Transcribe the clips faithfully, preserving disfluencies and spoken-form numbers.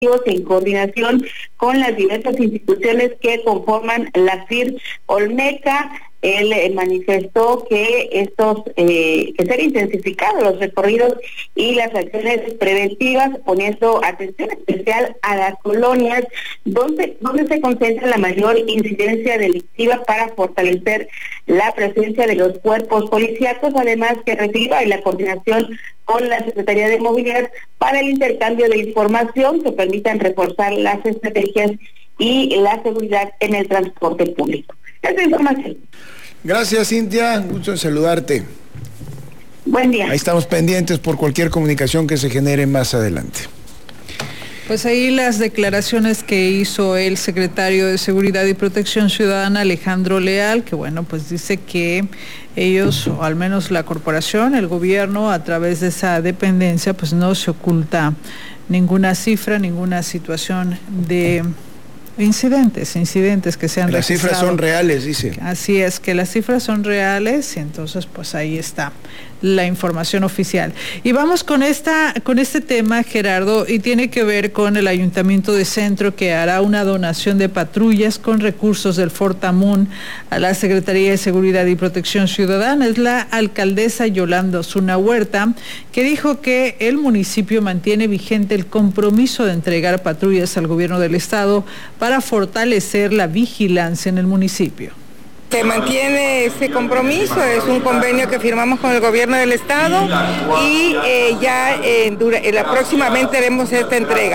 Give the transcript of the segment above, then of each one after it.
en coordinación con las diversas instituciones que conforman la C I R Olmeca. Él eh, manifestó que estos, eh, que ser intensificados los recorridos y las acciones preventivas, poniendo atención especial a las colonias donde, donde se concentra la mayor incidencia delictiva para fortalecer la presencia de los cuerpos policíacos, además que reciba la coordinación con la Secretaría de Movilidad para el intercambio de información que permitan reforzar las estrategias y la seguridad en el transporte público. Esa es información. Gracias, Cintia, gusto en saludarte. Buen día. Ahí estamos pendientes por cualquier comunicación que se genere más adelante. Pues ahí las declaraciones que hizo el secretario de Seguridad y Protección Ciudadana, Alejandro Leal, que bueno, pues dice que ellos, o al menos la corporación, el gobierno, a través de esa dependencia, pues no se oculta ninguna cifra, ninguna situación de incidentes, incidentes que se han Las registrado. cifras son reales, dice. Así es, que las cifras son reales, y entonces pues ahí está la información oficial. Y vamos con esta, con este tema, Gerardo, y tiene que ver con el Ayuntamiento de Centro, que hará una donación de patrullas con recursos del Fortamun a la Secretaría de Seguridad y Protección Ciudadana. Es la alcaldesa Yolanda Osuna Huerta, que dijo que el municipio mantiene vigente el compromiso de entregar patrullas al gobierno del estado para fortalecer la vigilancia en el municipio. Se mantiene ese compromiso, es un convenio que firmamos con el gobierno del estado y eh, ya eh, dura, eh, próximamente haremos esta entrega.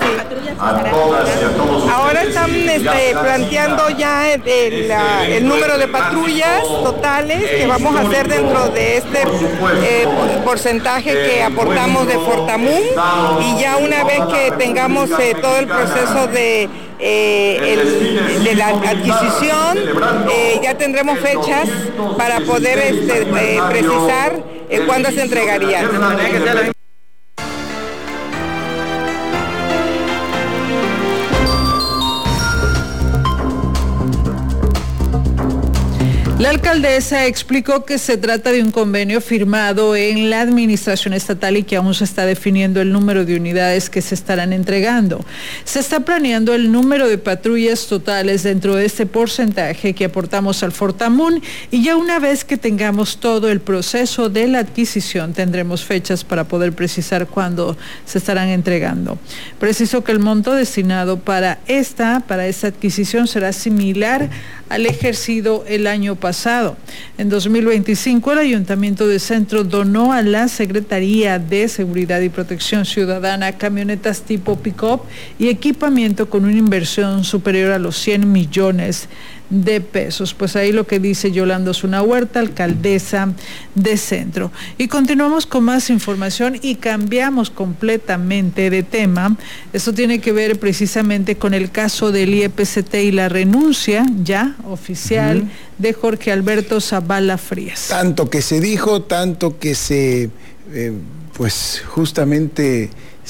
Ahora están este, planteando ya el, el, la, el número de patrullas totales que vamos a hacer dentro de este eh, porcentaje que aportamos de Fortamun, y ya una vez que tengamos eh, todo el proceso de Eh, el, de la adquisición, eh, ya tendremos fechas para poder este, eh, precisar eh, cuándo se entregarían. La alcaldesa explicó que se trata de un convenio firmado en la administración estatal y que aún se está definiendo el número de unidades que se estarán entregando. Se está planeando el número de patrullas totales dentro de este porcentaje que aportamos al Fortamun, y ya una vez que tengamos todo el proceso de la adquisición tendremos fechas para poder precisar cuándo se estarán entregando. Precisó que el monto destinado para esta, para esta adquisición será similar al ejercido el año pasado. En dos mil veinticinco, el Ayuntamiento de Centro donó a la Secretaría de Seguridad y Protección Ciudadana camionetas tipo pick-up y equipamiento con una inversión superior a los cien millones de pesos. Pues ahí lo que dice Yolanda Osuna Huerta, alcaldesa de Centro. Y continuamos con más información y cambiamos completamente de tema. Esto tiene que ver precisamente con el caso del I E P C T y la renuncia ya oficial uh-huh. de Jorge Alberto Zavala Frías. Tanto que se dijo, tanto que se, eh, pues justamente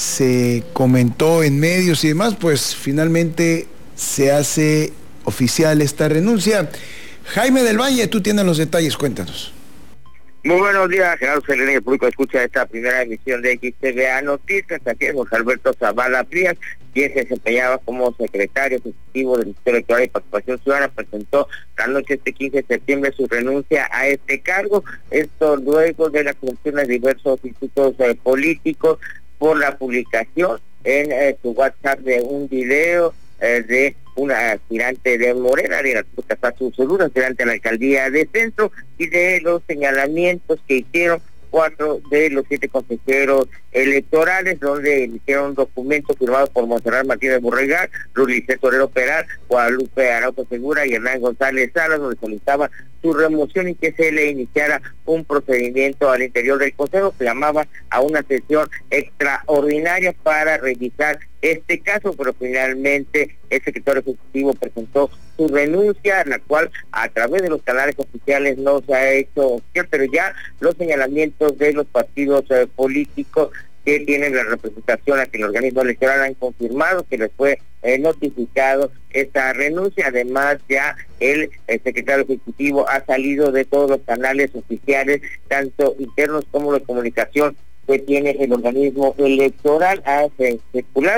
se comentó en medios y demás, pues finalmente se hace oficial esta renuncia. Jaime del Valle, tú tienes los detalles, cuéntanos. Muy buenos días, Gerardo Selena y el público escucha esta primera emisión de X T V A Noticias. Aquí es Jorge Alberto Zavala Frías, quien se desempeñaba como secretario ejecutivo del Instituto Electoral y Participación Ciudadana, presentó la noche este quince de septiembre su renuncia a este cargo. Esto luego de la acusación de diversos institutos eh, políticos por la publicación en eh, su WhatsApp de un video eh, de una aspirante de Morena, de la Casasu Solura, aspirante a la alcaldía de Centro, y de los señalamientos que hicieron cuatro de los siete consejeros electorales, donde hicieron un documento firmado por Monserrat Martínez Borregar, Luis Torero Peral, Guadalupe Araujo Segura y Hernán González Salas, donde solicitaba su remoción y que se le iniciara un procedimiento al interior del Consejo que llamaba a una sesión extraordinaria para revisar este caso, pero finalmente el secretario ejecutivo presentó su renuncia, la cual a través de los canales oficiales no se ha hecho oficial, pero ya los señalamientos de los partidos eh, políticos que tienen la representación ante el organismo electoral han confirmado que les fue eh, notificado esta renuncia. Además, ya el, el secretario ejecutivo ha salido de todos los canales oficiales, tanto internos como de comunicación, que tiene el organismo electoral. Ha circulado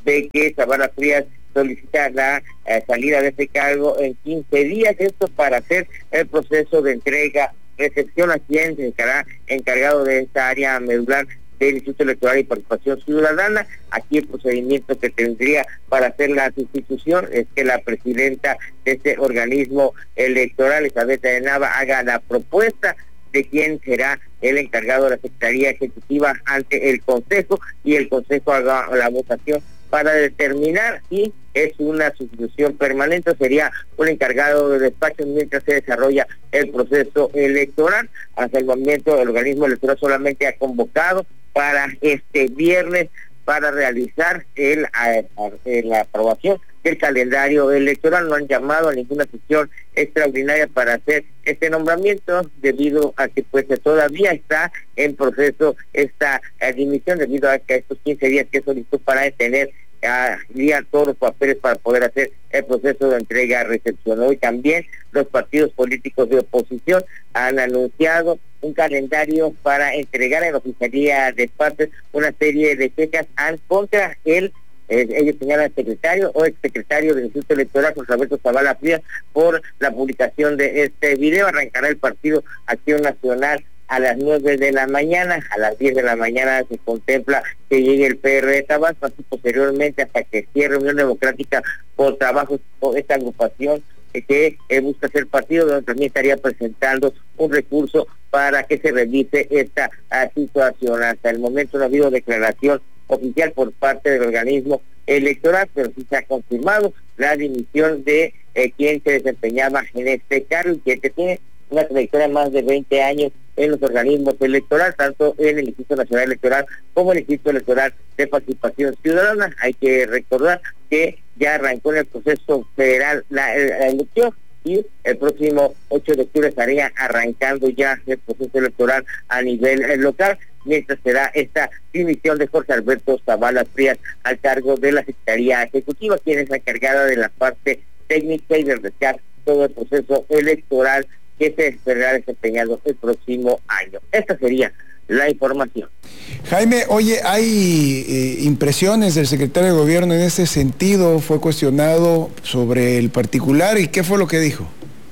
de que Zavala Frías solicita la eh, salida de este cargo en quince días, esto para hacer el proceso de entrega, recepción a quien se estará encargado de esta área medular del Instituto Electoral y Participación Ciudadana. Aquí el procedimiento que tendría para hacer la sustitución es que la presidenta de este organismo electoral, Elizabeth de Nava, haga la propuesta de quién será el encargado de la Secretaría Ejecutiva ante el Consejo, y el Consejo haga la votación para determinar si es una sustitución permanente o sería un encargado de despacho mientras se desarrolla el proceso electoral. Hasta el momento el organismo electoral solamente ha convocado para este viernes para realizar el, el, la aprobación del calendario electoral. No han llamado a ninguna sesión extraordinaria para hacer este nombramiento, debido a que pues todavía está en proceso esta eh, dimisión, debido a que estos quince días que solicitó para tener harían todos los papeles para poder hacer el proceso de entrega-recepción. Hoy también los partidos políticos de oposición han anunciado un calendario para entregar en la Oficialía de Partes una serie de quejas contra el, eh, ellos señalan al secretario o exsecretario del Instituto Electoral, José Alberto Zavala Frías, por la publicación de este video. Arrancará el Partido Acción Nacional a las nueve de la mañana, a las diez de la mañana se contempla que llegue el P R de Tabasco, así posteriormente hasta que cierre Unión Democrática por Trabajo, por esta agrupación que eh, busca ser partido, donde también estaría presentando un recurso para que se revise esta uh, situación. Hasta el momento no ha habido declaración oficial por parte del organismo electoral, pero sí se ha confirmado la dimisión de eh, quien se desempeñaba en este cargo y que tiene una trayectoria de más de veinte años en los organismos electorales, tanto en el Instituto Nacional Electoral como en el Instituto Electoral de Participación Ciudadana. Hay que recordar que ya arrancó en el proceso federal la, la elección, y el próximo ocho de octubre estaría arrancando ya el proceso electoral a nivel eh, local, mientras será esta dimisión de Jorge Alberto Zavala Frías al cargo de la Secretaría Ejecutiva, quien es la encargada de la parte técnica y de realizar todo el proceso electoral que se esperará desempeñado el próximo año. Esta sería la información. Jaime, oye, hay eh, impresiones del secretario de Gobierno en ese sentido. Fue cuestionado sobre el particular, ¿y qué fue lo que dijo?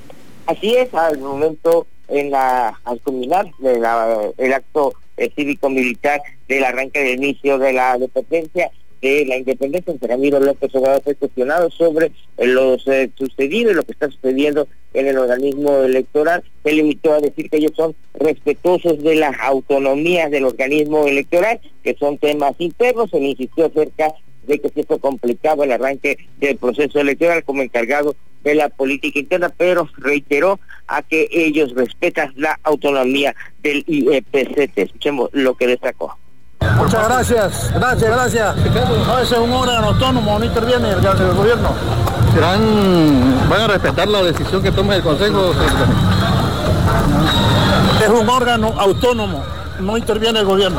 Así es, al momento, en la, al culminar de la, el acto eh, cívico-militar del arranque del inicio de la dependencia de la independencia, en Ramiro López Obrador fue cuestionado sobre eh, lo eh, sucedido y lo que está sucediendo en el organismo electoral. Se limitó a decir que ellos son respetuosos de la autonomía del organismo electoral, que son temas internos. Se le insistió acerca de que sí fue complicado el arranque del proceso electoral como encargado de la política interna, pero reiteró a que ellos respetan la autonomía del I E P C T. Escuchemos lo que destacó. Muchas gracias, gracias, gracias. No, ese es un órgano autónomo, no interviene el, el gobierno. ¿Serán, van a respetar la decisión que tome el Consejo? Es un órgano autónomo, no interviene el gobierno.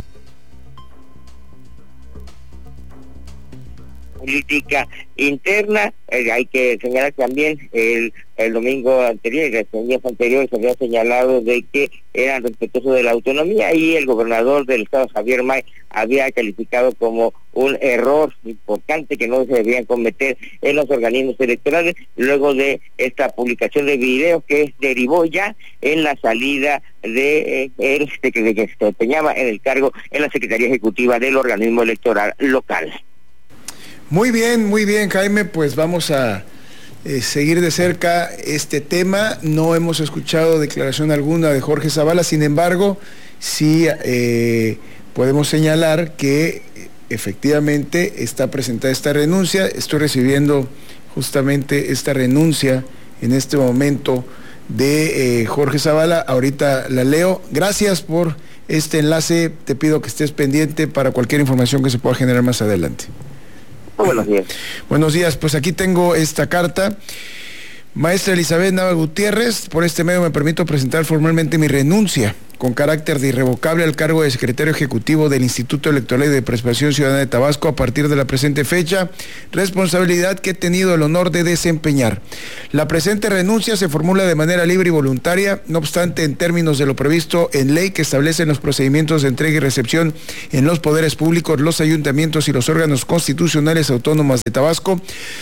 Política interna, eh, hay que señalar también el, el domingo anterior y los días anteriores se había señalado de que eran respetuosos de la autonomía, y el gobernador del estado, Javier May, había calificado como un error importante que no se debían cometer en los organismos electorales, luego de esta publicación de videos que derivó ya en la salida de eh, él, de que, de que se desempeñaba en el cargo en la Secretaría Ejecutiva del organismo electoral local. Muy bien, muy bien, Jaime, pues vamos a eh, seguir de cerca este tema. No hemos escuchado declaración alguna de Jorge Zavala, sin embargo, sí eh, podemos señalar que efectivamente está presentada esta renuncia. Estoy recibiendo justamente esta renuncia en este momento de eh, Jorge Zavala. Ahorita la leo. Gracias por este enlace. Te pido que estés pendiente para cualquier información que se pueda generar más adelante. Buenos días. Buenos días, pues aquí tengo esta carta. Maestra Elizabeth Nava Gutiérrez, por este medio me permito presentar formalmente mi renuncia con carácter de irrevocable al cargo de secretario ejecutivo del Instituto Electoral y de Participación Ciudadana de Tabasco a partir de la presente fecha, responsabilidad que he tenido el honor de desempeñar. La presente renuncia se formula de manera libre y voluntaria, no obstante, en términos de lo previsto en ley que establecen los procedimientos de entrega y recepción en los poderes públicos, los ayuntamientos y los órganos constitucionales autónomos de Tabasco,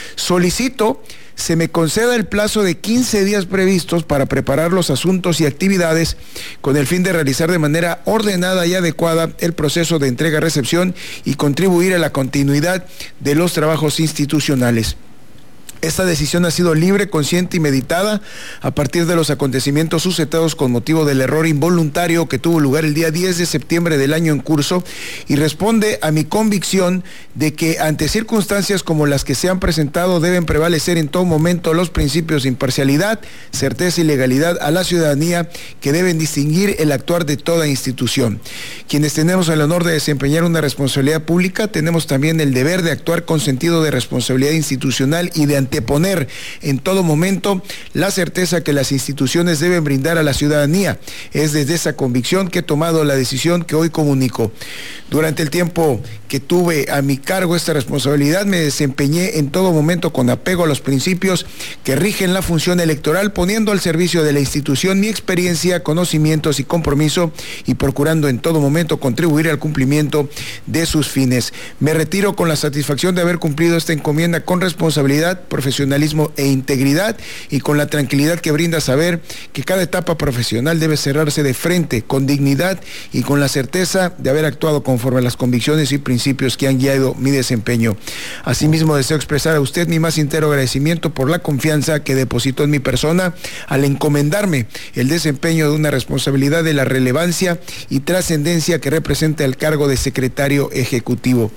solicito se me conceda el plazo de quince días previstos para preparar los asuntos y actividades con el fin de realizar de manera ordenada y adecuada el proceso de entrega-recepción y contribuir a la continuidad de los trabajos institucionales. Esta decisión ha sido libre, consciente y meditada a partir de los acontecimientos suscitados con motivo del error involuntario que tuvo lugar el día diez de septiembre del año en curso y responde a mi convicción de que ante circunstancias como las que se han presentado deben prevalecer en todo momento los principios de imparcialidad, certeza y legalidad a la ciudadanía que deben distinguir el actuar de toda institución. Quienes tenemos el honor de desempeñar una responsabilidad pública tenemos también el deber de actuar con sentido de responsabilidad institucional y de anteponer en todo momento la certeza que las instituciones deben brindar a la ciudadanía. Es desde esa convicción que he tomado la decisión que hoy comunico. Durante el tiempo que tuve a mi cargo esta responsabilidad, me desempeñé en todo momento con apego a los principios que rigen la función electoral, poniendo al servicio de la institución mi experiencia, conocimientos y compromiso y procurando en todo momento contribuir al cumplimiento de sus fines. Me retiro con la satisfacción de haber cumplido esta encomienda con responsabilidad, profesionalismo e integridad y con la tranquilidad que brinda saber que cada etapa profesional debe cerrarse de frente, con dignidad y con la certeza de haber actuado conforme a las convicciones y principios que han guiado mi desempeño. Asimismo, deseo expresar a usted mi más sincero agradecimiento por la confianza que depositó en mi persona al encomendarme el desempeño de una responsabilidad de la relevancia y trascendencia que representa el cargo de secretario ejecutivo.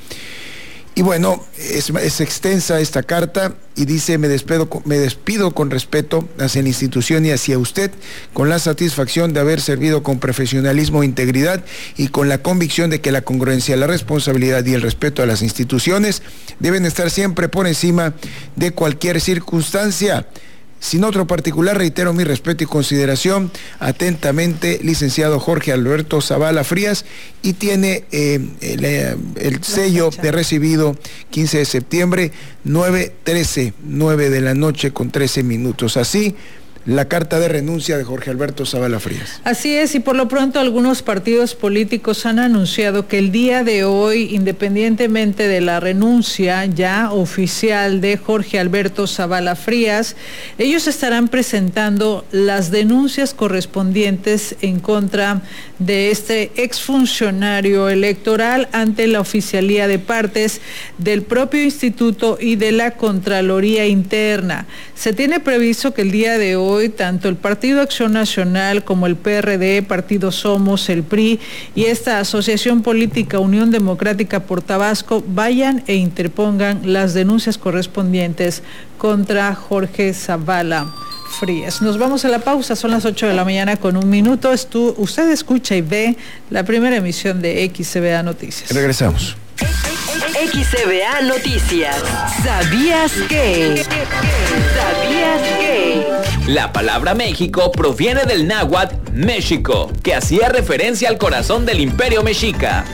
Y bueno, es, es extensa esta carta y dice, me despido, me despido con respeto hacia la institución y hacia usted, con la satisfacción de haber servido con profesionalismo e integridad y con la convicción de que la congruencia, la responsabilidad y el respeto a las instituciones deben estar siempre por encima de cualquier circunstancia. Sin otro particular, reitero mi respeto y consideración. Atentamente, licenciado Jorge Alberto Zavala Frías, y tiene eh, el, el sello de recibido quince de septiembre, nueve trece, nueve de la noche con trece minutos. Así, la carta de renuncia de Jorge Alberto Zavala Frías. Así es, y por lo pronto algunos partidos políticos han anunciado que el día de hoy, independientemente de la renuncia ya oficial de Jorge Alberto Zavala Frías, ellos estarán presentando las denuncias correspondientes en contra de este exfuncionario electoral ante la Oficialía de Partes del propio instituto y de la Contraloría Interna. Se tiene previsto que el día de hoy Hoy, tanto el Partido Acción Nacional como el P R D, Partido Somos, el P R I y esta Asociación Política Unión Democrática por Tabasco vayan e interpongan las denuncias correspondientes contra Jorge Zavala Frías. Nos vamos a la pausa, son las ocho de la mañana con un minuto. Estu, usted escucha y ve la primera emisión de X C B A Noticias. Regresamos. X C B A Noticias. ¿Sabías que? ¿Sabías que? La palabra México proviene del náhuatl México, que hacía referencia al corazón del Imperio Mexica.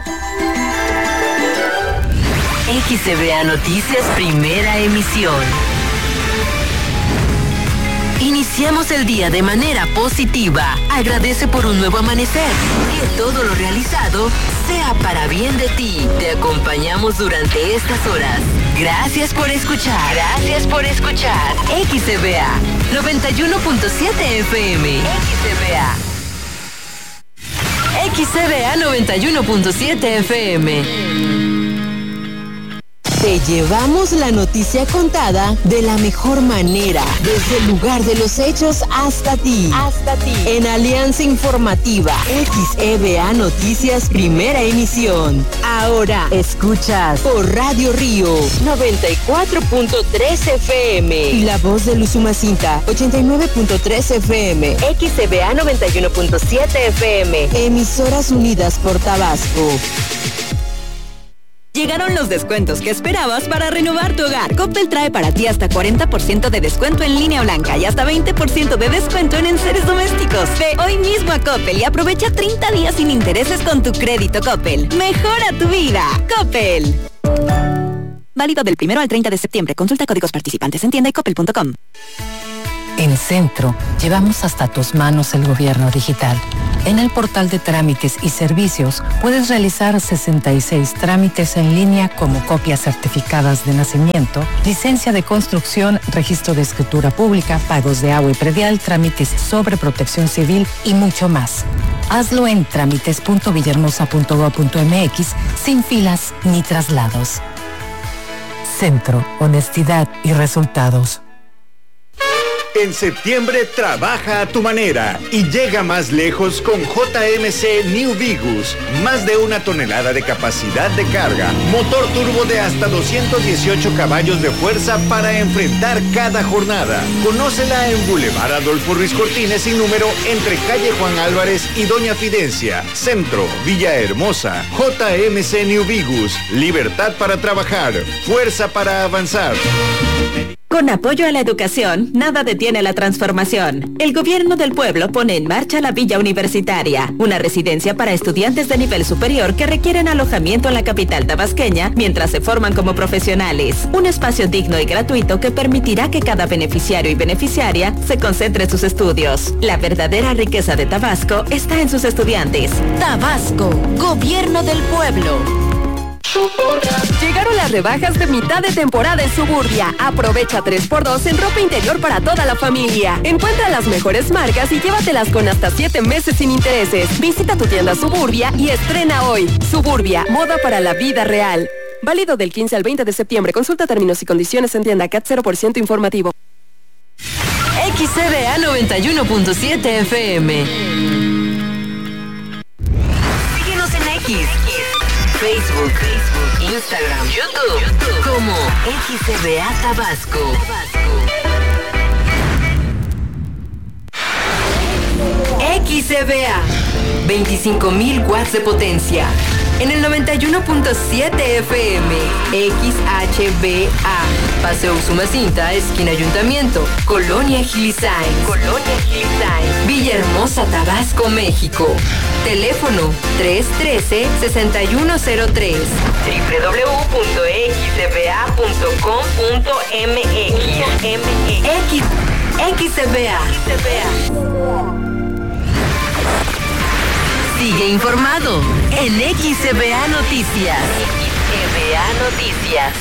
X C B A Noticias, primera emisión. Iniciamos el día de manera positiva. Agradece por un nuevo amanecer. Que todo lo realizado sea para bien de ti. Te acompañamos durante estas horas. Gracias por escuchar. Gracias por escuchar. X C B A noventa y uno punto siete F M. X C B A. X C B A noventa y uno punto siete F M. Te llevamos la noticia contada de la mejor manera, desde el lugar de los hechos hasta ti. Hasta ti. En Alianza Informativa, X E B A Noticias, primera emisión. Ahora escuchas por Radio Río noventa y cuatro punto tres F M y La Voz de Usumacinta ochenta y nueve punto tres F M. X E B A noventa y uno punto siete F M. Emisoras unidas por Tabasco. Llegaron los descuentos que esperabas para renovar tu hogar. Coppel trae para ti hasta cuarenta por ciento de descuento en línea blanca y hasta veinte por ciento de descuento en enseres domésticos. Ve hoy mismo a Coppel y aprovecha treinta días sin intereses con tu crédito Coppel. Mejora tu vida. Coppel. Válido del primero al treinta de septiembre. Consulta códigos participantes en tienda y coppel punto com. En Centro, llevamos hasta tus manos el gobierno digital. En el portal de trámites y servicios puedes realizar sesenta y seis trámites en línea como copias certificadas de nacimiento, licencia de construcción, registro de escritura pública, pagos de agua y predial, trámites sobre protección civil y mucho más. Hazlo en trámites punto villahermosa punto gob punto m x sin filas ni traslados. Centro, honestidad y resultados. En septiembre trabaja a tu manera y llega más lejos con J M C New Vigus. Más de una tonelada de capacidad de carga. Motor turbo de hasta doscientos dieciocho caballos de fuerza para enfrentar cada jornada. Conócela en Boulevard Adolfo Ruiz Cortines sin número entre calle Juan Álvarez y Doña Fidencia. Centro, Villahermosa. J M C New Vigus. Libertad para trabajar. Fuerza para avanzar. Con apoyo a la educación, nada detiene la transformación. El gobierno del pueblo pone en marcha la Villa Universitaria, una residencia para estudiantes de nivel superior que requieren alojamiento en la capital tabasqueña mientras se forman como profesionales. Un espacio digno y gratuito que permitirá que cada beneficiario y beneficiaria se concentre en sus estudios. La verdadera riqueza de Tabasco está en sus estudiantes. Tabasco, gobierno del pueblo. Llegaron las rebajas de mitad de temporada en Suburbia. Aprovecha tres por dos en ropa interior para toda la familia. Encuentra las mejores marcas y llévatelas con hasta siete meses sin intereses. Visita tu tienda Suburbia y estrena hoy. Suburbia, moda para la vida real. Válido del quince al veinte de septiembre. Consulta términos y condiciones en tienda. C A T cero por ciento informativo. X C V A noventa y uno punto siete F M. Síguenos en X. Facebook, Facebook, Instagram, YouTube, YouTube, como X C V A Tabasco. X C V A, veinticinco mil watts de potencia. En el noventa y uno punto siete F M, X H B A, Paseo Usumacinta, esquina Ayuntamiento, Colonia Gilisain, Colonia Gilisain, Villahermosa, Tabasco, México. Teléfono tres uno tres, seis uno cero tres, doble u doble u doble u punto x c v a punto com punto m x. X, X C V A. Sigue informado en X C V A Noticias. X C V A Noticias.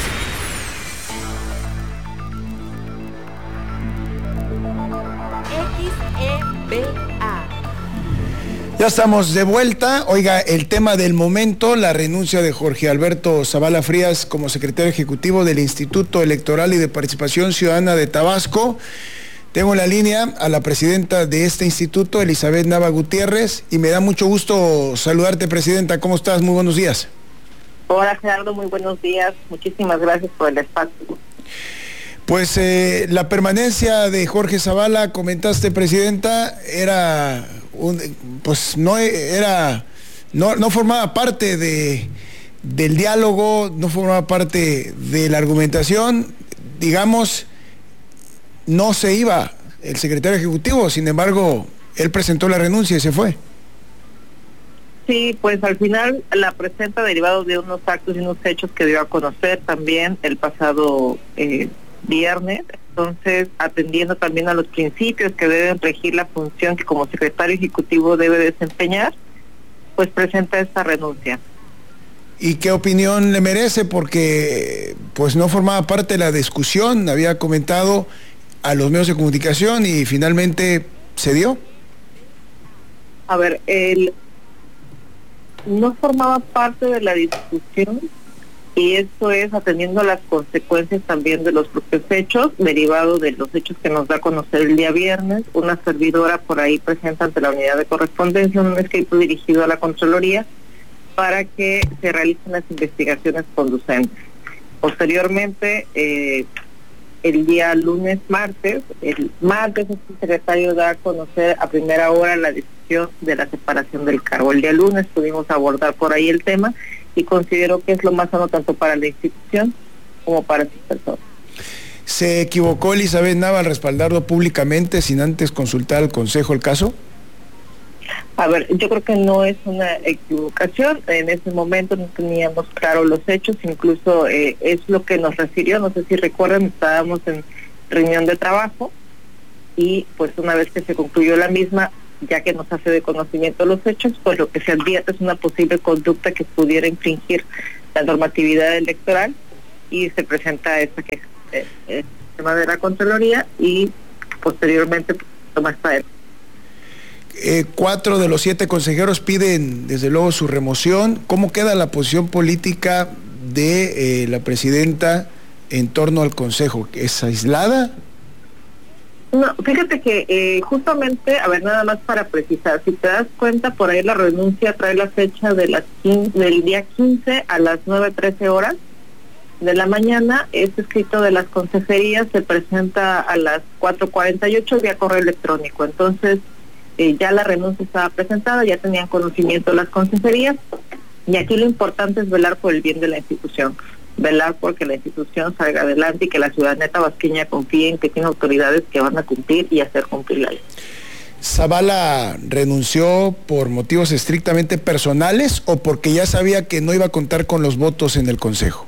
X E V A. Ya estamos de vuelta. Oiga, el tema del momento, la renuncia de Jorge Alberto Zavala Frías como secretario ejecutivo del Instituto Electoral y de Participación Ciudadana de Tabasco. Tengo en la línea a la presidenta de este instituto, Elizabeth Nava Gutiérrez, y me da mucho gusto saludarte, presidenta. ¿Cómo estás? Muy buenos días. Hola, Gerardo, muy buenos días. Muchísimas gracias por el espacio. Pues eh, la permanencia de Jorge Zavala, comentaste, presidenta, era un, pues no era no, no formaba parte de del diálogo, no formaba parte de la argumentación, digamos, no se iba el secretario ejecutivo, sin embargo, él presentó la renuncia y se fue. Sí, pues al final la presenta derivado de unos actos y unos hechos que dio a conocer también el pasado eh, viernes, entonces atendiendo también a los principios que deben regir la función que como secretario ejecutivo debe desempeñar, pues presenta esta renuncia. ¿Y qué opinión le merece? Porque pues no formaba parte de la discusión, había comentado a los medios de comunicación y finalmente se dio. A ver, él no formaba parte de la discusión y esto es atendiendo a las consecuencias también de los propios hechos, derivado de los hechos que nos da a conocer el día viernes. Una servidora por ahí presenta ante la unidad de correspondencia un escrito dirigido a la Contraloría para que se realicen las investigaciones conducentes. Posteriormente, eh, el día lunes, martes, el martes el secretario da a conocer a primera hora la decisión de la separación del cargo. El día lunes pudimos abordar por ahí el tema y considero que es lo más sano tanto para la institución como para sus personas. ¿Se equivocó Elizabeth Nava al respaldarlo públicamente sin antes consultar al Consejo el caso? A ver, yo creo que no es una equivocación. En ese momento no teníamos claro los hechos, incluso eh, es lo que nos refirió, no sé si recuerdan, estábamos en reunión de trabajo y pues una vez que se concluyó la misma, ya que nos hace de conocimiento los hechos, pues lo que se advierte es una posible conducta que pudiera infringir la normatividad electoral y se presenta esta queja eh, eh, tema de la Contraloría y posteriormente pues, toma esta época. Eh, cuatro de los siete consejeros piden desde luego su remoción. ¿Cómo queda la posición política de eh, la presidenta en torno al Consejo? ¿Es aislada? No, fíjate que eh, justamente, a ver, nada más para precisar, si te das cuenta, por ahí la renuncia trae la fecha de las quince, del día quince a las nueve trece horas de la mañana. Este escrito de las consejerías se presenta a las cuatro cuarenta y ocho vía correo electrónico. Entonces, eh, ya la renuncia estaba presentada, ya tenían conocimiento las consejerías, y aquí lo importante es velar por el bien de la institución, velar porque la institución salga adelante y que la ciudadanía tabasqueña confíe en que tiene autoridades que van a cumplir y hacer cumplir la ley. ¿Zavala renunció por motivos estrictamente personales o porque ya sabía que no iba a contar con los votos en el Consejo?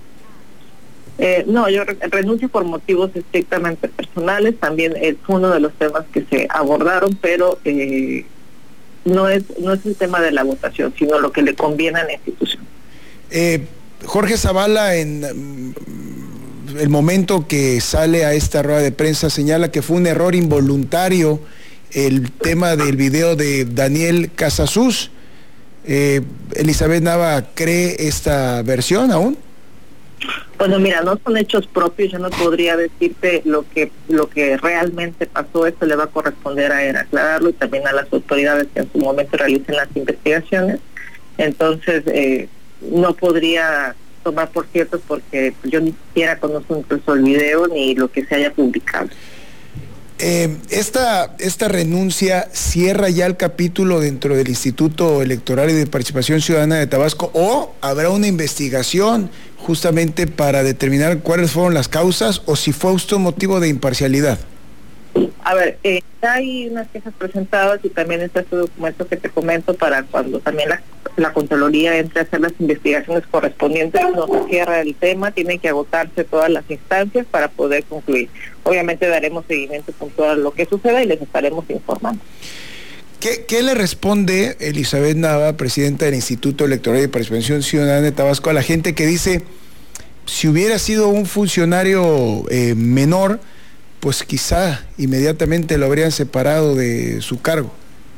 Eh, no, yo re renuncio por motivos estrictamente personales. También es uno de los temas que se abordaron, pero eh, no es no es el tema de la votación, sino lo que le conviene a la institución. Eh, Jorge Zavala, en el momento que sale a esta rueda de prensa, señala que fue un error involuntario el tema del video de Daniel Casasus. Eh, ¿Elizabeth Nava cree esta versión aún? Bueno, mira, no son hechos propios, yo no podría decirte lo que lo que realmente pasó. Esto le va a corresponder a él aclararlo y también a las autoridades que en su momento realicen las investigaciones. Entonces, eh, no podría tomar por cierto porque yo ni siquiera conozco incluso el video ni lo que se haya publicado. Eh, esta, esta renuncia cierra ya el capítulo dentro del Instituto Electoral y de Participación Ciudadana de Tabasco, o habrá una investigación justamente para determinar cuáles fueron las causas o si fue usted un motivo de imparcialidad. A ver, eh, hay unas quejas presentadas y también está este documento que te comento para cuando también la, la Contraloría entre a hacer las investigaciones correspondientes. No se cierra el tema, tienen que agotarse todas las instancias para poder concluir. Obviamente daremos seguimiento con todo lo que suceda y les estaremos informando. ¿Qué, qué le responde Elizabeth Nava, presidenta del Instituto Electoral de Participación Ciudadana de Tabasco, a la gente que dice, si hubiera sido un funcionario eh, menor, pues quizá inmediatamente lo habrían separado de su cargo?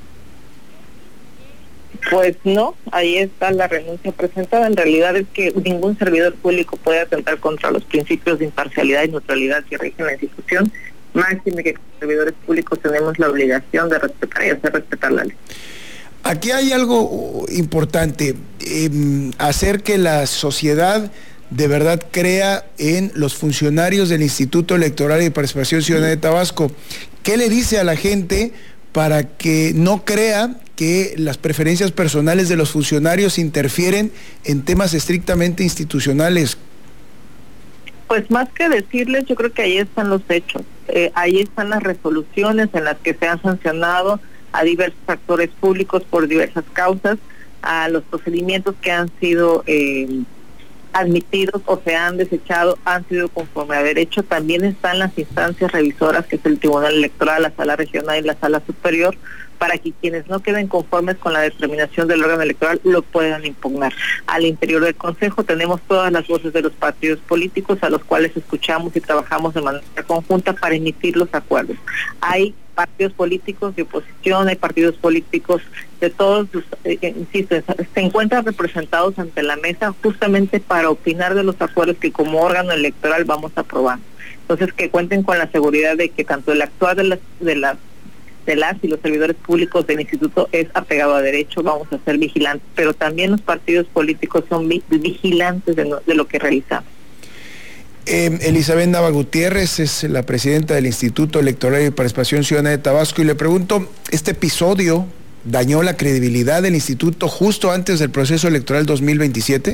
Pues no, ahí está la renuncia presentada. En realidad es que ningún servidor público puede atentar contra los principios de imparcialidad y neutralidad que rigen la institución, máxime que como servidores públicos tenemos la obligación de respetar y hacer respetar la ley. Aquí hay algo importante, eh, hacer que la sociedad de verdad crea en los funcionarios del Instituto Electoral y de Participación Ciudadana de Tabasco. ¿Qué le dice a la gente para que no crea que las preferencias personales de los funcionarios interfieren en temas estrictamente institucionales? Pues más que decirles, yo creo que ahí están los hechos. Eh, ahí están las resoluciones en las que se han sancionado a diversos actores públicos por diversas causas, a los procedimientos que han sido eh, admitidos o se han desechado, han sido conforme a derecho. También están las instancias revisoras, que es el Tribunal Electoral, la Sala Regional y la Sala Superior, para que quienes no queden conformes con la determinación del órgano electoral lo puedan impugnar. Al interior del Consejo tenemos todas las voces de los partidos políticos a los cuales escuchamos y trabajamos de manera conjunta para emitir los acuerdos. Hay partidos políticos de oposición, hay partidos políticos de todos, eh, insisto, se encuentran representados ante la mesa justamente para opinar de los acuerdos que como órgano electoral vamos a aprobar. Entonces, que cuenten con la seguridad de que tanto el actuar de las de las de las y los servidores públicos del instituto es apegado a derecho, vamos a ser vigilantes, pero también los partidos políticos son vi vigilantes de, no, de lo que realizamos. Eh, Elizabeth Nava Gutiérrez es la presidenta del Instituto Electoral y de Participación Ciudadana de Tabasco, y le pregunto, este episodio dañó la credibilidad del instituto justo antes del proceso electoral dos mil veintisiete?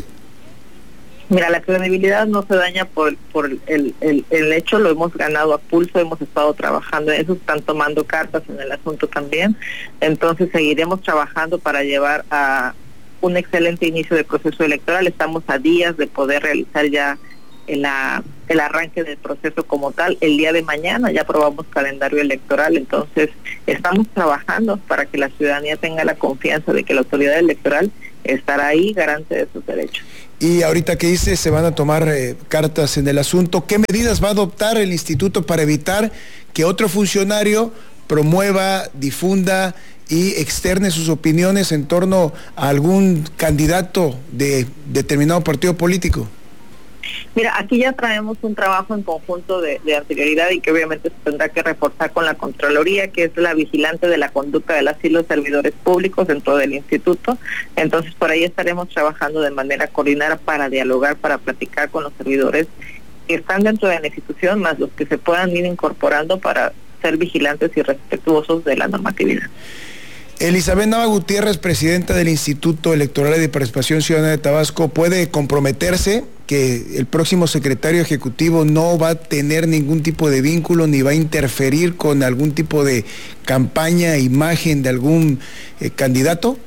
Mira, la credibilidad no se daña por, por el, el, el hecho, lo hemos ganado a pulso, hemos estado trabajando en eso, están tomando cartas en el asunto también, entonces seguiremos trabajando para llevar a un excelente inicio del proceso electoral. Estamos a días de poder realizar ya el, el arranque del proceso como tal. El día de mañana ya aprobamos calendario electoral, entonces estamos trabajando para que la ciudadanía tenga la confianza de que la autoridad electoral estará ahí garante de sus derechos. Y ahorita que dice, se van a tomar eh, cartas en el asunto, ¿qué medidas va a adoptar el instituto para evitar que otro funcionario promueva, difunda y externe sus opiniones en torno a algún candidato de determinado partido político? Mira, aquí ya traemos un trabajo en conjunto de, de anterioridad y que obviamente se tendrá que reforzar con la Contraloría, que es la vigilante de la conducta de las y los servidores públicos dentro del instituto. Entonces, por ahí estaremos trabajando de manera coordinada para dialogar, para platicar con los servidores que están dentro de la institución, más los que se puedan ir incorporando para ser vigilantes y respetuosos de la normatividad. Elizabeth Nava Gutiérrez, presidenta del Instituto Electoral de Participación Ciudadana de Tabasco, ¿puede comprometerse que el próximo secretario ejecutivo no va a tener ningún tipo de vínculo ni va a interferir con algún tipo de campaña, imagen de algún eh, candidato?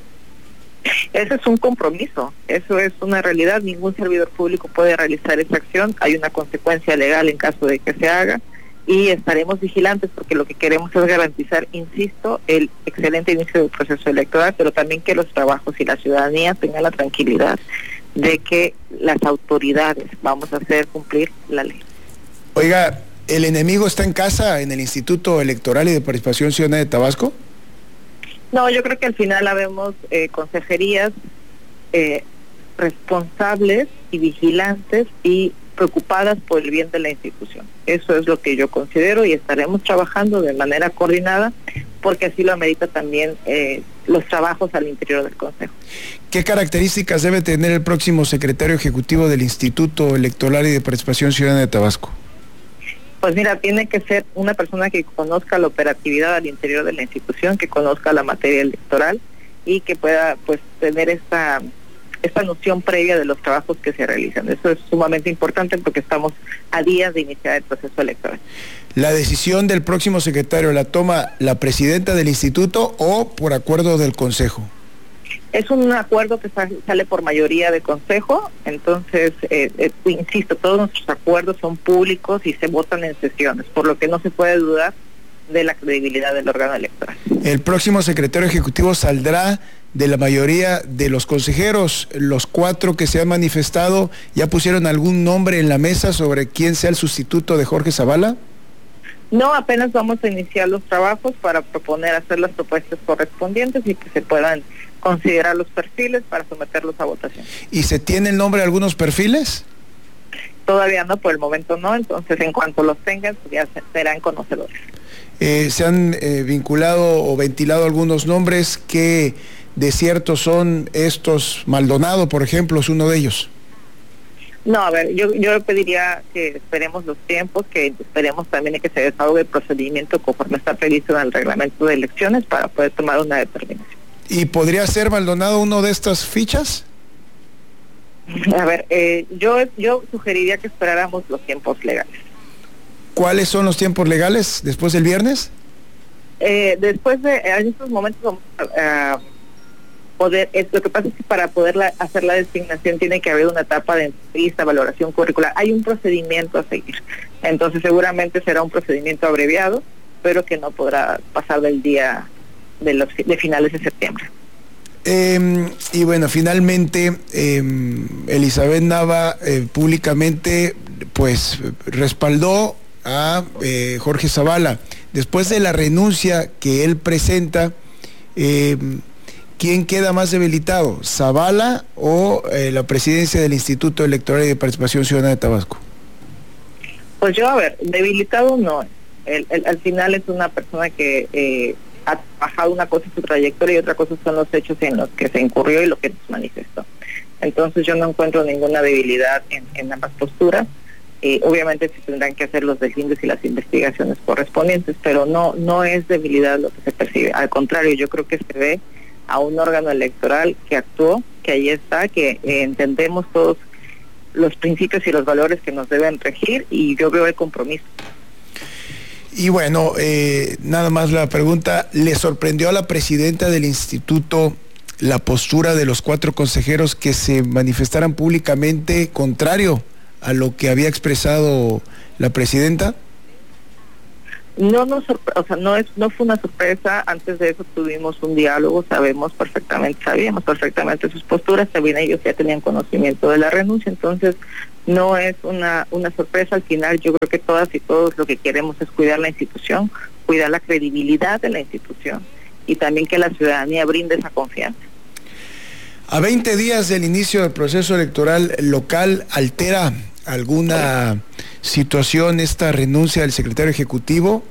Ese es un compromiso, eso es una realidad. Ningún servidor público puede realizar esa acción, hay una consecuencia legal en caso de que se haga. Y estaremos vigilantes porque lo que queremos es garantizar, insisto, el excelente inicio del proceso electoral, pero también que los trabajos y la ciudadanía tengan la tranquilidad de que las autoridades vamos a hacer cumplir la ley. Oiga, ¿el enemigo está en casa en el Instituto Electoral y de Participación Ciudadana de Tabasco? No, yo creo que al final habemos eh, consejerías eh, responsables y vigilantes y preocupadas por el bien de la institución. Eso es lo que yo considero y estaremos trabajando de manera coordinada porque así lo amerita también eh, los trabajos al interior del Consejo. ¿Qué características debe tener el próximo secretario ejecutivo del Instituto Electoral y de Participación Ciudadana de Tabasco? Pues mira, tiene que ser una persona que conozca la operatividad al interior de la institución, que conozca la materia electoral y que pueda pues tener esta esta noción previa de los trabajos que se realizan. Eso es sumamente importante porque estamos a días de iniciar el proceso electoral. ¿La decisión del próximo secretario la toma la presidenta del instituto o por acuerdo del Consejo? Es un acuerdo que sale por mayoría de Consejo, entonces, eh, eh, insisto, todos nuestros acuerdos son públicos y se votan en sesiones, por lo que no se puede dudar de la credibilidad del órgano electoral. El próximo secretario ejecutivo saldrá de la mayoría de los consejeros. Los cuatro que se han manifestado, ¿ya pusieron algún nombre en la mesa sobre quién sea el sustituto de Jorge Zavala? No, apenas vamos a iniciar los trabajos para proponer hacer las propuestas correspondientes y que se puedan considerar los perfiles para someterlos a votación. ¿Y se tiene el nombre de algunos perfiles? Todavía no, por el momento no, entonces en cuanto los tengan pues ya serán conocedores. Eh, se han eh, vinculado o ventilado algunos nombres. ¿Qué de cierto son estos? Maldonado, por ejemplo, es uno de ellos. No, a ver, yo yo pediría que esperemos los tiempos, que esperemos también que se desahogue el procedimiento conforme está previsto en el reglamento de elecciones para poder tomar una determinación. ¿Y podría ser Maldonado uno de estas fichas? A ver, eh, yo yo sugeriría que esperáramos los tiempos legales. ¿Cuáles son los tiempos legales después del viernes? Eh, después de, en estos momentos vamos a uh, poder, es, lo que pasa es que para poder la, hacer la designación tiene que haber una etapa de entrevista, valoración curricular, hay un procedimiento a seguir, entonces seguramente será un procedimiento abreviado, pero que no podrá pasar del día de, los, de finales de septiembre. Eh, y bueno, finalmente eh, Elizabeth Nava eh, públicamente pues respaldó a eh, Jorge Zavala. Después de la renuncia que él presenta, eh, ¿quién queda más debilitado? ¿Zavala o eh, la presidencia del Instituto Electoral y de Participación Ciudadana de Tabasco? Pues yo, a ver, debilitado no. El, el, al final es una persona que eh, ha trabajado, una cosa en su trayectoria y otra cosa son los hechos en los que se incurrió y lo que nos manifestó. Entonces yo no encuentro ninguna debilidad en, en ambas posturas. Eh, obviamente se tendrán que hacer los deslindes y las investigaciones correspondientes, pero no, no es debilidad lo que se percibe. Al contrario, yo creo que se ve a un órgano electoral que actuó, que ahí está, que eh, entendemos todos los principios y los valores que nos deben regir, y yo veo el compromiso. Y bueno, eh, nada más la pregunta, ¿le sorprendió a la presidenta del instituto la postura de los cuatro consejeros que se manifestaran públicamente contrario a lo que había expresado la presidenta? No nos o sea, no es no fue una sorpresa. Antes de eso tuvimos un diálogo, sabemos perfectamente, sabíamos perfectamente sus posturas, también ellos ya tenían conocimiento de la renuncia, entonces no es una una sorpresa. Al final yo creo que todas y todos lo que queremos es cuidar la institución, cuidar la credibilidad de la institución y también que la ciudadanía brinde esa confianza. A veinte días del inicio del proceso electoral local, ¿altera alguna situación esta renuncia del secretario ejecutivo?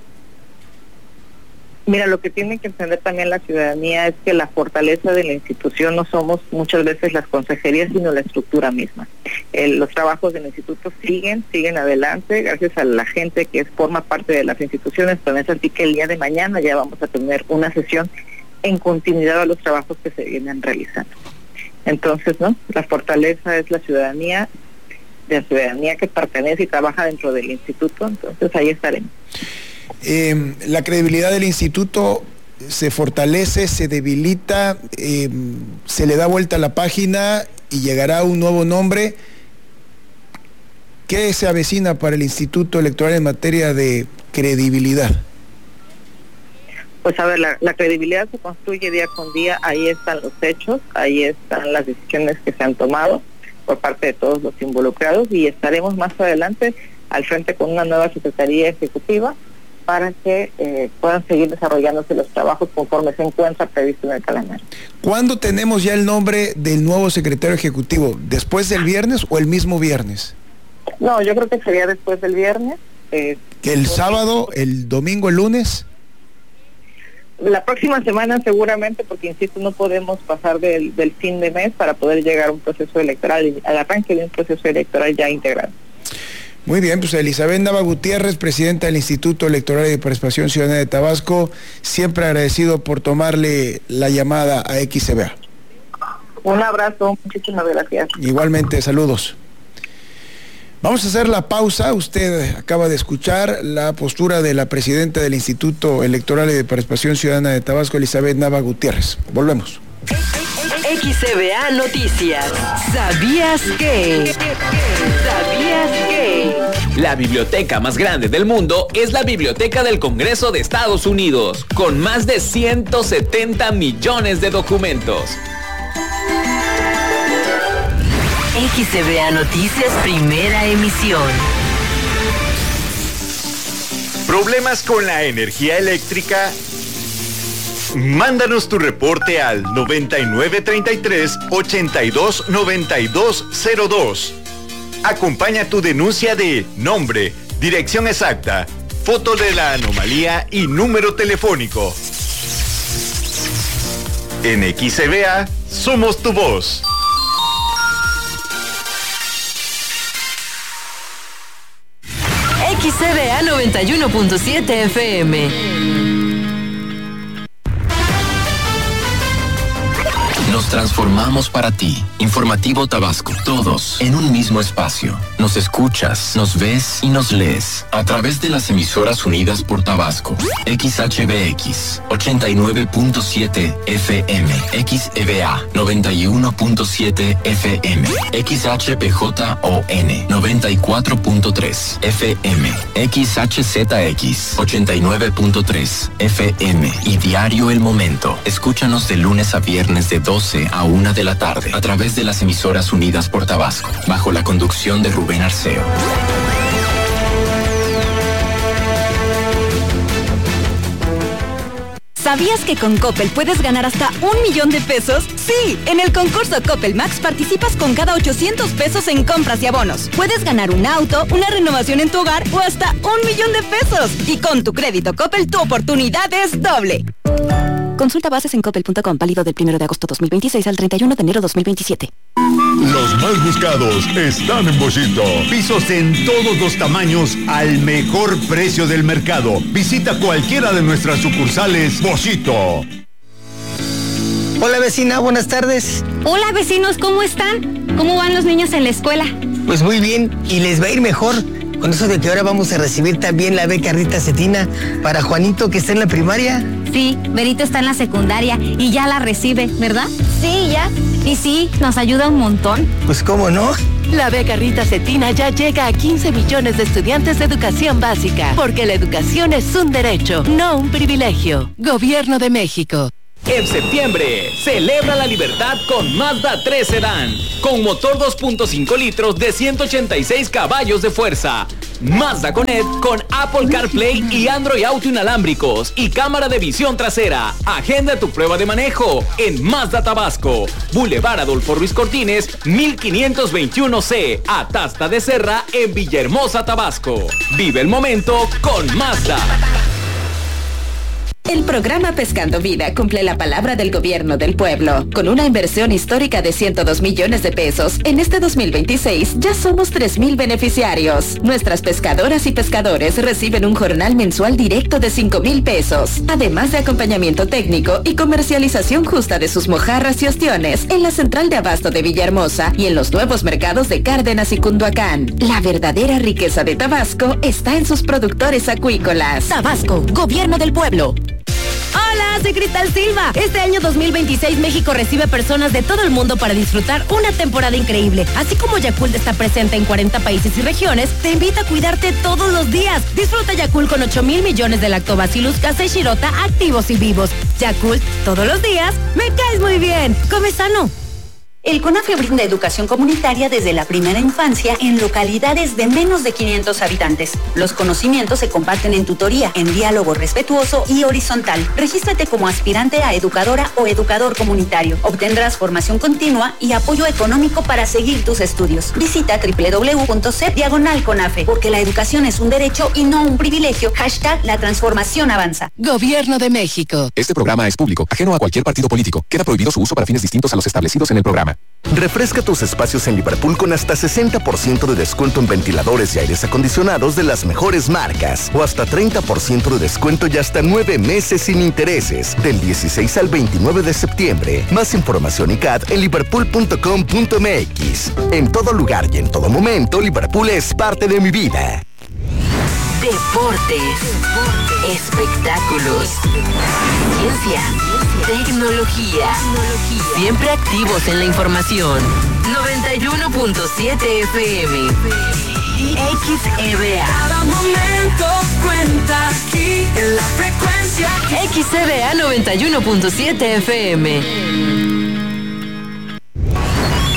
Mira, lo que tiene que entender también la ciudadanía es que la fortaleza de la institución no somos muchas veces las consejerías, sino la estructura misma. El, los trabajos del instituto siguen, siguen adelante, gracias a la gente que forma parte de las instituciones, pero es así que el día de mañana ya vamos a tener una sesión en continuidad a los trabajos que se vienen realizando. Entonces, ¿no? La fortaleza es la ciudadanía, de la ciudadanía que pertenece y trabaja dentro del instituto, entonces ahí estaremos. Eh, la credibilidad del instituto se fortalece, se debilita, eh, se le da vuelta a la página y llegará un nuevo nombre. ¿Qué se avecina para el Instituto Electoral en materia de credibilidad? Pues a ver, la, la credibilidad se construye día con día, ahí están los hechos, ahí están las decisiones que se han tomado por parte de todos los involucrados, y estaremos más adelante al frente con una nueva Secretaría Ejecutiva para que eh, puedan seguir desarrollándose los trabajos conforme se encuentra previsto en el calendario. ¿Cuándo tenemos ya el nombre del nuevo secretario ejecutivo? ¿Después del viernes o el mismo viernes? No, yo creo que sería después del viernes. Eh, ¿Que el sábado, el domingo, el lunes? La próxima semana seguramente, porque insisto, no podemos pasar del, del fin de mes para poder llegar a un proceso electoral, al arranque de un proceso electoral ya integrado. Muy bien, pues Elizabeth Nava Gutiérrez, presidenta del Instituto Electoral y de Participación Ciudadana de Tabasco, siempre agradecido por tomarle la llamada a X C V A. Un abrazo, muchísimas gracias. Igualmente, saludos. Vamos a hacer la pausa. Usted acaba de escuchar la postura de la presidenta del Instituto Electoral y de Participación Ciudadana de Tabasco, Elizabeth Nava Gutiérrez. Volvemos. X C V A Noticias. ¿Sabías que? ¿Sabías que? La biblioteca más grande del mundo es la Biblioteca del Congreso de Estados Unidos, con más de ciento setenta millones de documentos. X C V A Noticias, primera emisión. ¿Problemas con la energía eléctrica? Mándanos tu reporte al noventa y nueve treinta y tres, ochenta y dos noventa y dos cero dos. Acompaña tu denuncia de nombre, dirección exacta, foto de la anomalía y número telefónico. En X C V A somos tu voz. X C V A noventa y uno punto siete F M. Nos transformamos para ti. Informativo Tabasco. Todos en un mismo espacio. Nos escuchas, nos ves y nos lees a través de las emisoras unidas por Tabasco. X H B X ochenta y nueve punto siete F M. X E V A noventa y uno punto siete F M. X H P J O N noventa y cuatro punto tres F M. X H Z X ochenta y nueve punto tres F M. Y Diario El Momento. Escúchanos de lunes a viernes de doce a una de la tarde a través de las emisoras unidas por Tabasco, bajo la conducción de Rubén Arceo. ¿Sabías que con Coppel puedes ganar hasta un millón de pesos? Sí, en el concurso Coppel Max participas con cada ochocientos pesos en compras y abonos. Puedes ganar un auto, una renovación en tu hogar o hasta un millón de pesos. Y con tu crédito Coppel tu oportunidad es doble. Consulta bases en coppel punto com, válido del primero de agosto dos mil veintiséis al treinta y uno de enero dos mil veintisiete. Los más buscados están en Boschito. Pisos en todos los tamaños al mejor precio del mercado. Visita cualquiera de nuestras sucursales Boschito. Hola vecina, buenas tardes. Hola vecinos, ¿cómo están? ¿Cómo van los niños en la escuela? Pues muy bien, y les va a ir mejor. Con eso de que ahora vamos a recibir también la beca Rita Cetina para Juanito, que está en la primaria. Sí, Berito está en la secundaria y ya la recibe, ¿verdad? Sí, ya. Y sí, nos ayuda un montón. Pues cómo no. La beca Rita Cetina ya llega a quince millones de estudiantes de educación básica, porque la educación es un derecho, no un privilegio. Gobierno de México. En septiembre, celebra la libertad con Mazda tres Sedán, con motor dos punto cinco litros de ciento ochenta y seis caballos de fuerza. Mazda Connect con Apple CarPlay y Android Auto inalámbricos y cámara de visión trasera. Agenda tu prueba de manejo en Mazda Tabasco, Boulevard Adolfo Ruiz Cortines, mil quinientos veintiuno C, Atasta de Serra, en Villahermosa, Tabasco. Vive el momento con Mazda. El programa Pescando Vida cumple la palabra del gobierno del pueblo. Con una inversión histórica de ciento dos millones de pesos, en este dos mil veintiséis ya somos tres mil beneficiarios. Nuestras pescadoras y pescadores reciben un jornal mensual directo de cinco mil pesos, además de acompañamiento técnico y comercialización justa de sus mojarras y ostiones en la central de abasto de Villahermosa y en los nuevos mercados de Cárdenas y Cunduacán. La verdadera riqueza de Tabasco está en sus productores acuícolas. Tabasco, gobierno del pueblo. Hola, soy Cristal Silva. Este año dos mil veintiséis México recibe personas de todo el mundo para disfrutar una temporada increíble. Así como Yakult está presente en cuarenta países y regiones, te invita a cuidarte todos los días. Disfruta Yakult con ocho mil millones de Lactobacillus casei shirota activos y vivos. Yakult, todos los días, me caes muy bien. Come sano. El CONAFE brinda educación comunitaria desde la primera infancia en localidades de menos de quinientos habitantes. Los conocimientos se comparten en tutoría, en diálogo respetuoso y horizontal. Regístrate como aspirante a educadora o educador comunitario. Obtendrás formación continua y apoyo económico para seguir tus estudios. Visita doble u doble u doble u punto c diagonal CONAFE, porque la educación es un derecho y no un privilegio. Hashtag la transformación avanza. Gobierno de México. Este programa es público, ajeno a cualquier partido político. Queda prohibido su uso para fines distintos a los establecidos en el programa. Refresca tus espacios en Liverpool con hasta sesenta por ciento de descuento en ventiladores y aires acondicionados de las mejores marcas, o hasta treinta por ciento de descuento y hasta nueve meses sin intereses, del dieciséis al veintinueve de septiembre. Más información y C A D en liverpool punto com punto m x. En todo lugar y en todo momento, Liverpool es parte de mi vida. Deportes, espectáculos, ciencia, tecnología, siempre activos en la información. noventa y uno punto siete F M, X E B A. Cada momento cuenta aquí en la frecuencia. X E B A noventa y uno punto siete F M.